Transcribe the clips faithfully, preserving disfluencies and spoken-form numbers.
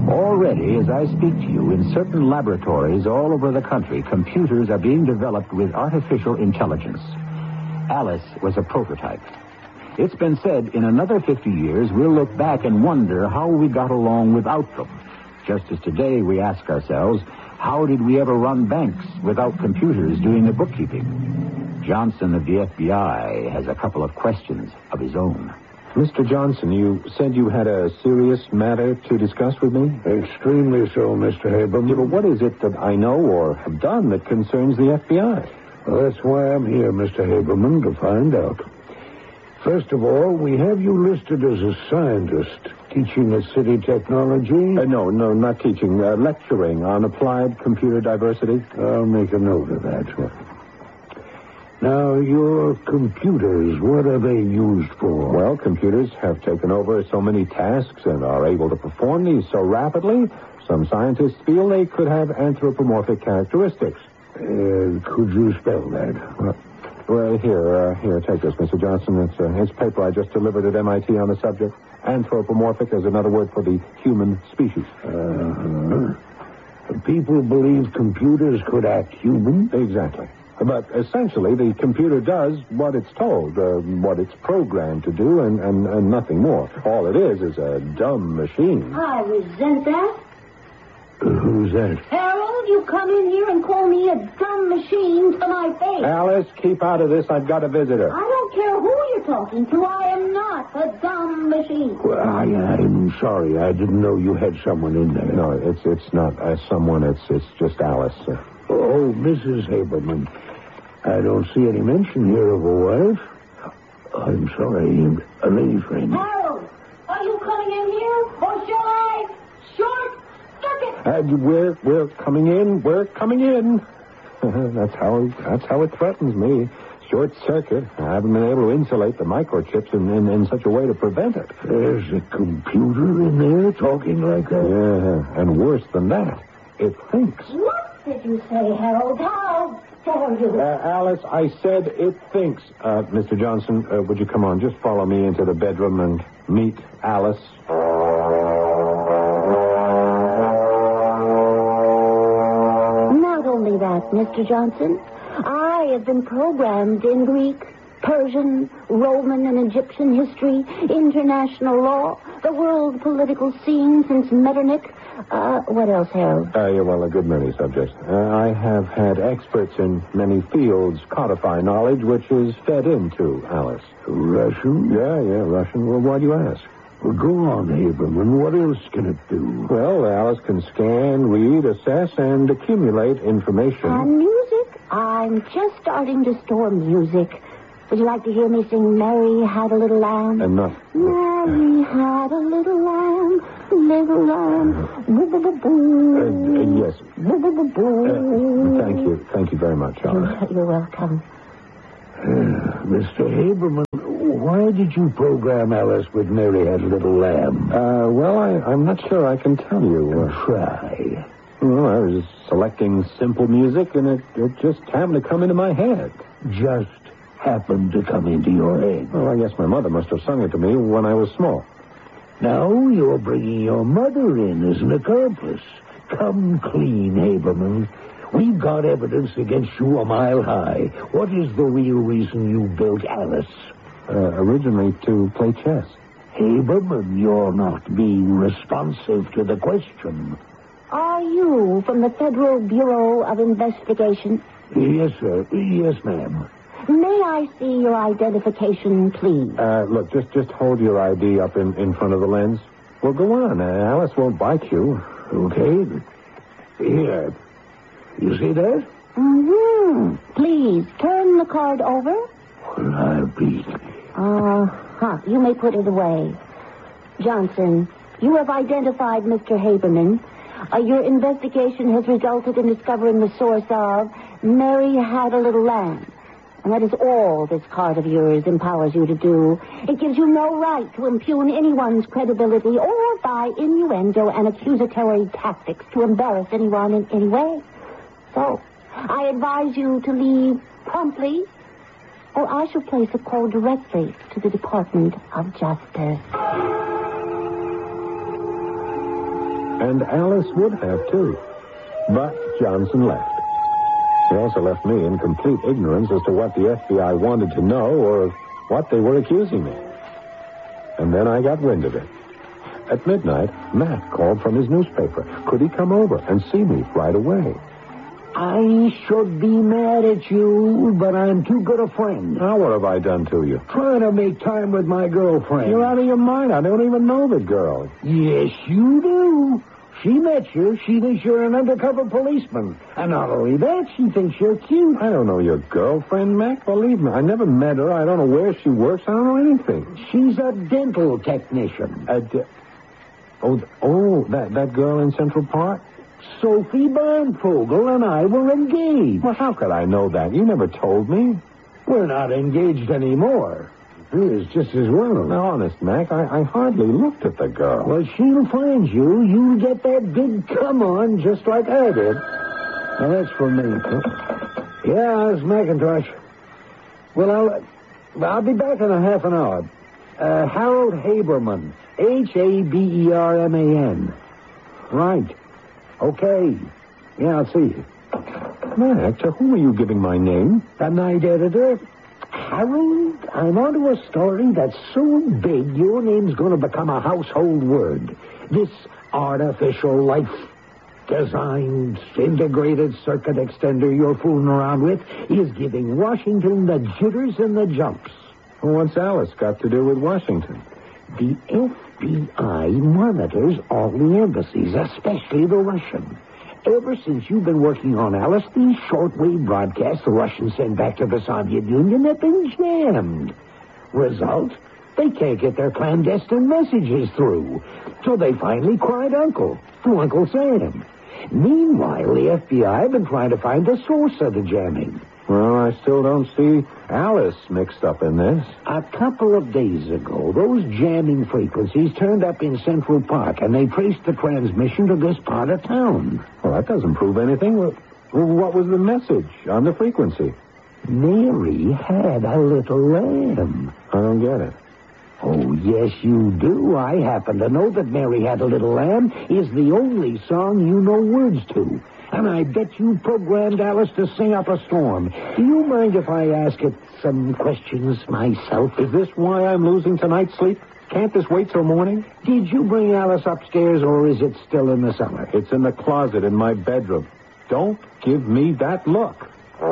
Already, as I speak to you, in certain laboratories all over the country, computers are being developed with artificial intelligence. Alice was a prototype. It's been said in another fifty years, we'll look back and wonder how we got along without them. Just as today we ask ourselves, how did we ever run banks without computers doing the bookkeeping? Johnson of the F B I has a couple of questions of his own. Mister Johnson, you said you had a serious matter to discuss with me? Extremely so, Mister Haberman. Yeah, but what is it that I know or have done that concerns the F B I? Well, that's why I'm here, Mister Haberman, to find out. First of all, we have you listed as a scientist teaching at City Technology. Uh, no, no, not teaching. Uh, lecturing on applied computer diversity. I'll make a note of that. Now, your computers, what are they used for? Well, computers have taken over so many tasks and are able to perform these so rapidly, some scientists feel they could have anthropomorphic characteristics. Uh, could you spell that? Well, well here, uh, here, take this, Mister Johnson. It's, uh, it's paper I just delivered at M I T on the subject. Anthropomorphic is another word for the human species. Uh-huh. People believe computers could act human? Exactly. But essentially, the computer does what it's told, uh, what it's programmed to do, and, and, and nothing more. All it is is a dumb machine. I resent that. Uh, who's that? Harold, you come in here and call me a dumb machine to my face. Alice, keep out of this. I've got a visitor. I don't care who you're talking to. I am not a dumb machine. Well, I, I'm sorry. I didn't know you had someone in there. No, it's it's not uh, someone. It's it's just Alice. Uh, oh, Missus Haberman. I don't see any mention here of a wife. I'm sorry, a lady friend. Harold, are you coming in here, or shall I short circuit? Uh, we're we're coming in. We're coming in. that's how that's how it threatens me. Short circuit. I haven't been able to insulate the microchips in, in, in such a way to prevent it. There's a computer in there talking like that? Yeah, and worse than that, it thinks. What did you say, Harold? How dare you? Uh, Alice, I said it thinks. Uh, Mister Johnson, uh, would you come on? Just follow me into the bedroom and meet Alice. Not only that, Mister Johnson, I have been programmed in Greek, Persian, Roman, and Egyptian history, international law, the world political scene since Metternich. Uh, what else, Harold? Uh, yeah, well, a good many subjects. Uh, I have had experts in many fields codify knowledge which is fed into Alice. Russian? Yeah, yeah, Russian. Well, why do you ask? Well, go on, Haberman. What else can it do? Well, Alice can scan, read, assess, and accumulate information. And music? I'm just starting to store music. Would you like to hear me sing Mary Had a Little Lamb? Enough. Mary had a little lamb, little lamb. Boo, boo, boo, boo. Uh, uh, yes. Boo, boo, boo, boo. Uh, thank you. Thank you very much, Alice. You're, you're welcome. Uh, Mister Haberman, why did you program Alice with Mary Had a Little Lamb? Uh, well, I, I'm not sure I can tell you. Uh, Try. Well, I was selecting simple music, and it, it just happened to come into my head. Just happened to come into your head. Well, I guess my mother must have sung it to me when I was small. Now you're bringing your mother in as an accomplice. Come clean, Haberman. We've got evidence against you a mile high. What is the real reason you built Alice? Uh, originally to play chess. Haberman, you're not being responsive to the question. Are you from the Federal Bureau of Investigation? Yes, sir. Yes, ma'am. May I see your identification, please? Uh, look, just just hold your I D up in, in front of the lens. Well, go on. Uh, Alice won't bite you. Okay. Here. You see that? Mm-hmm. Please, turn the card over. Well, I'll be... Uh-huh. You may put it away. Johnson, you have identified Mister Haberman. Uh, your investigation has resulted in discovering the source of Mary Had a Little Lamb. And that is all this card of yours empowers you to do. It gives you no right to impugn anyone's credibility or by innuendo and accusatory tactics to embarrass anyone in any way. So, I advise you to leave promptly, or I shall place a call directly to the Department of Justice. And Alice would have, too. But Johnson left. He also left me in complete ignorance as to what the F B I wanted to know or what they were accusing me. And then I got wind of it. At midnight, Matt called from his newspaper. Could he come over and see me right away? I should be mad at you, but I'm too good a friend. Now, what have I done to you? Trying to make time with my girlfriend. You're out of your mind. I don't even know the girl. Yes, you do. She met you. She thinks you're an undercover policeman. And not only that, she thinks you're cute. I don't know your girlfriend, Mac. Believe me, I never met her. I don't know where she works. I don't know anything. She's a dental technician. A de- oh, oh, that, that girl in Central Park? Sophie Barnfogel and I were engaged. Well, how could I know that? You never told me. We're not engaged anymore. It's just as well. Now, honest, Mac, I, I hardly looked at the girl. Well, she'll find you. You'll get that big come on just like I did. Now, that's for me. Yeah, it's McIntosh. Well, I'll, I'll be back in a half an hour. Uh, Harold Haberman. H A B E R M A N. Right. Okay. Yeah, I'll see you. Mac, to whom are you giving my name? The night editor. Harold, I'm onto a story that's so big your name's going to become a household word. This artificial life designed integrated circuit extender you're fooling around with is giving Washington the jitters and the jumps. Well, what's Alice got to do with Washington? The F B I monitors all the embassies, especially the Russian. Ever since you've been working on Alice, these shortwave broadcasts the Russians send back to the Soviet Union have been jammed. Result, they can't get their clandestine messages through. So they finally cried uncle to Uncle Sam. Meanwhile, the F B I have been trying to find the source of the jamming. Well, I still don't see Alice mixed up in this. A couple of days ago, those jamming frequencies turned up in Central Park, and they traced the transmission to this part of town. Well, that doesn't prove anything. Well, what was the message on the frequency? Mary had a little lamb. I don't get it. Oh, yes, you do. I happen to know that Mary Had a Little Lamb is the only song you know words to. And I bet you programmed Alice to sing up a storm. Do you mind if I ask it some questions myself? Is this why I'm losing tonight's sleep? Can't this wait till morning? Did you bring Alice upstairs, or is it still in the cellar? It's in the closet in my bedroom. Don't give me that look.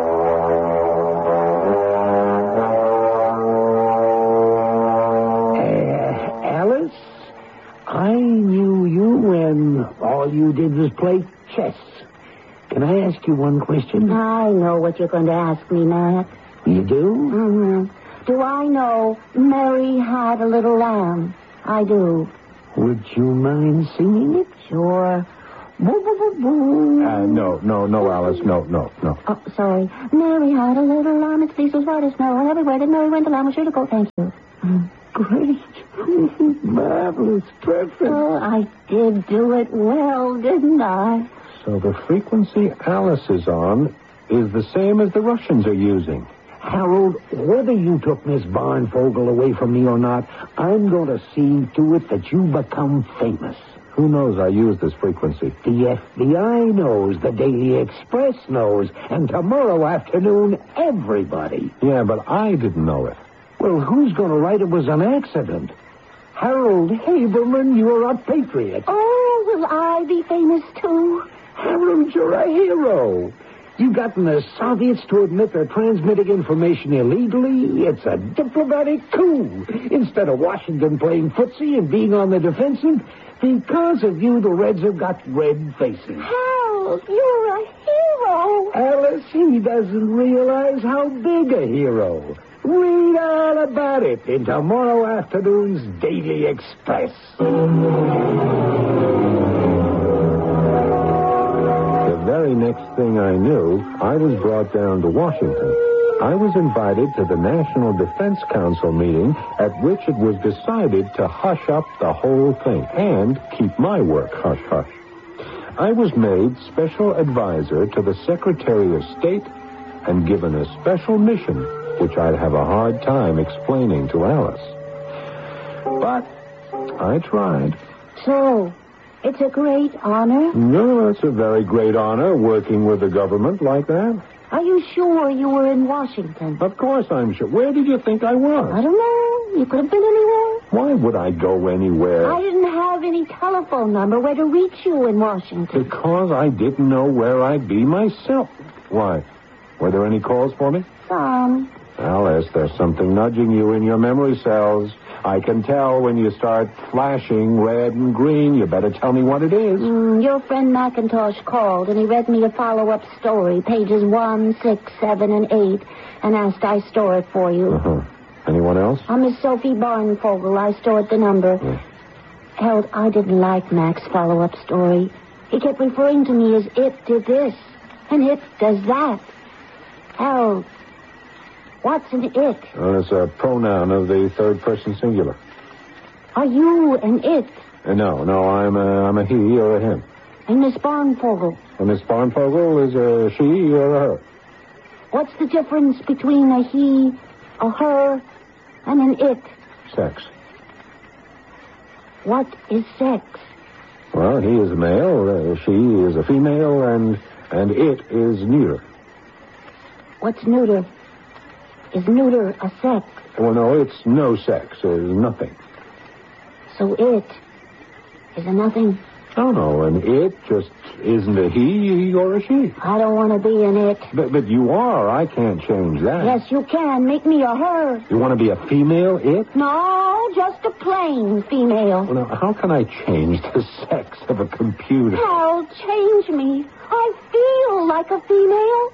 Uh, Alice, I knew you when all you did was play chess. Can I ask you one question? I know what you're going to ask me, Matt. You do? Mm-hmm. Do I know Mary Had a Little Lamb? I do. Would you mind singing it? Sure. Boo, boo, boo, boo. Uh, no, no, no, Alice, no, no, no. Oh, sorry. Mary had a little lamb, its fleece was white as snow, and everywhere that Mary went, the lamb was sure to go. Thank you. Mm. Great. Marvelous. Perfect. Oh, I did do it well, didn't I? So the frequency Alice is on is the same as the Russians are using. Harold, whether you took Miss Barnfogel away from me or not, I'm going to see to it that you become famous. Who knows I use this frequency? The F B I knows, the Daily Express knows, and tomorrow afternoon, everybody. Yeah, but I didn't know it. Well, who's going to write it was an accident? Harold Haberman, you're a patriot. Oh, will I be famous, too? Harold, you're a hero. You've gotten the Soviets to admit they're transmitting information illegally. It's a diplomatic coup. Instead of Washington playing footsie and being on the defensive, because of you, the Reds have got red faces. Harold, you're a hero. Alice, he doesn't realize how big a hero. Read all about it in tomorrow afternoon's Daily Express. The very next thing I knew, I was brought down to Washington. I was invited to the National Defense Council meeting at which it was decided to hush up the whole thing and keep my work hush-hush. I was made special advisor to the Secretary of State and given a special mission, which I'd have a hard time explaining to Alice. But I tried. So, It's a great honor. No, it's a very great honor working with the government like that. Are you sure you were in Washington? Of course I'm sure. Where did you think I was? I don't know. You could have been anywhere. Why would I go anywhere? I didn't have any telephone number where to reach you in Washington. Because I didn't know where I'd be myself. Why? Were there any calls for me? Some. Alice, there's something nudging you in your memory cells. I can tell when you start flashing red and green. You better tell me what it is. Mm, your friend McIntosh called, and he read me a follow-up story, pages one, six, seven, and eight, and asked I store it for you. Uh-huh. Anyone else? I'm Miss Sophie Barnfogel. I stored the number. Yeah. Harold, I didn't like Mac's follow-up story. He kept referring to me as it did this, and it does that. Harold, what's an it? Uh, it's a pronoun of the third person singular. Are you an it? Uh, no, no, I'm a, I'm a he or a him. And Miss Barnfogel? And Miss Barnfogel is a she or a her. What's the difference between a he, a her, and an it? Sex. What is sex? Well, he is a male, uh, she is a female, and and it is neuter. What's neuter? Is neuter a sex? Well, no, it's no sex. It's nothing. So it is a nothing? Oh, no, and it just isn't a he or a she. I don't want to be an it. But, but you are. I can't change that. Yes, you can. Make me a her. You want to be a female it? No, just a plain female. Well, now, how can I change the sex of a computer? Harold, change me. I feel like a female.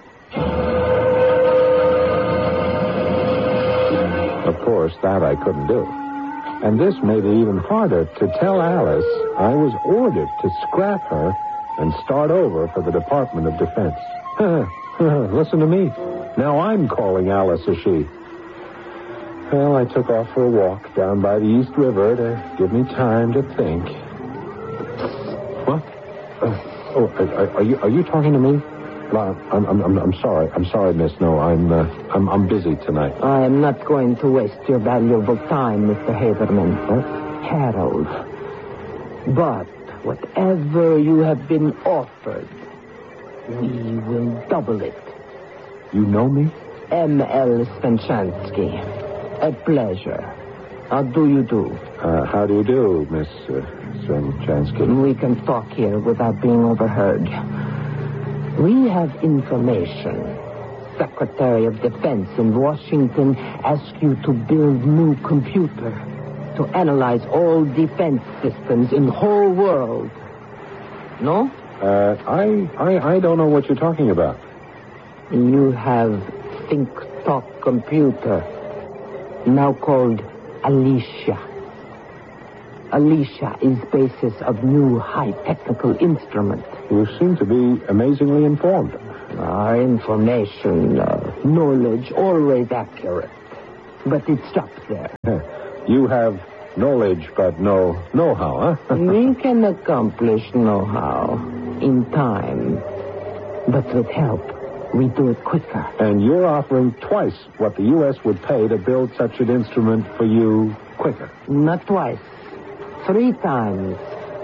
Of course, that I couldn't do. And this made it even harder to tell Alice I was ordered to scrap her and start over for the Department of Defense. Listen to me. Now I'm calling Alice a she. Well, I took off for a walk down by the East River to give me time to think. What? Uh, oh, are, are you are you talking to me? Well, I'm I'm I'm, I'm sorry. I'm sorry, Miss. No, I'm uh, I'm I'm busy tonight. I am not going to waste your valuable time, Mister Haberman. Huh? Harold. But whatever you have been offered, we will double it. You know me? M L Spenchansky. A pleasure. How do you do? Uh, how do you do, Miss uh, Spenchansky? We can talk here without being overheard. We have information. Secretary of Defense in Washington asked you to build new computer to analyze all defense systems in the whole world. No? Uh, I, I, I don't know what you're talking about. You have Think Talk Computer, now called Alicia. Alicia is basis of new high technical instrument. You seem to be amazingly informed. Our information, uh, knowledge, always accurate. But it stops there. You have knowledge, but no know-how, huh? We can accomplish know-how in time. But with help, we do it quicker. And you're offering twice what the U S would pay to build such an instrument for you quicker. Not twice. Three times.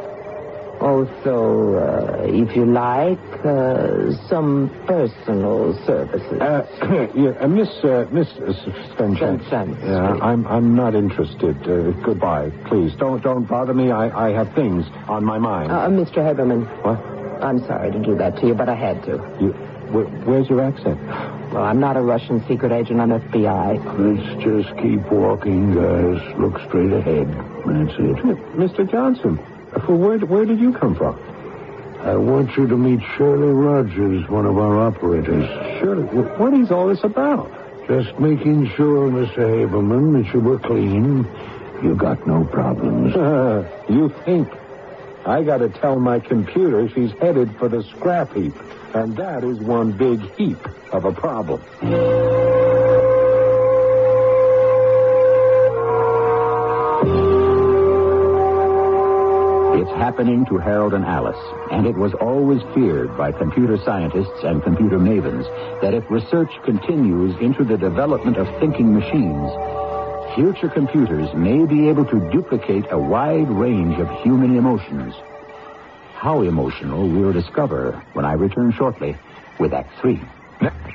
Also, uh, if you like, uh, some personal services. Uh, yeah, uh, Miss, uh, Miss Spenchansky. Spenchansky. Yeah, I'm, I'm not interested. Uh, goodbye, please. Don't, don't bother me. I, I have things on my mind. Uh, Mister Haberman. What? I'm sorry to do that to you, but I had to. You, where, where's your accent? Well, I'm not a Russian secret agent on F B I. Let's just keep walking, guys. Look straight ahead. That's it. Mister Johnson, where, where did you come from? I want you to meet Shirley Rogers, one of our operators. Shirley, what is all this about? Just making sure, Mister Haberman, that you were clean. You got no problems. Uh, you think? I got to tell my computer she's headed for the scrap heap. And that is one big heap of a problem. It's happening to Harold and Alice, and it was always feared by computer scientists and computer mavens that if research continues into the development of thinking machines, future computers may be able to duplicate a wide range of human emotions. how emotional we'll discover when I return shortly with Act Three.